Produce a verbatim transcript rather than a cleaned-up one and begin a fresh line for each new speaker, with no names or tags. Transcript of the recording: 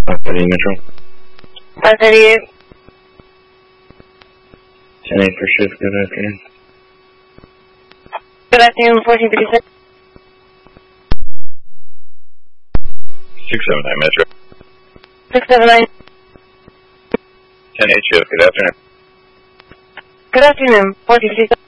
five thirty-eight Metro.
five thirty-eight.
ten eight for shift, good afternoon.
Good afternoon, fourteen fifty-six.
six seven nine Metro.
six seven nine.
ten eight shift, good afternoon.
Good afternoon, fourteen fifty-six.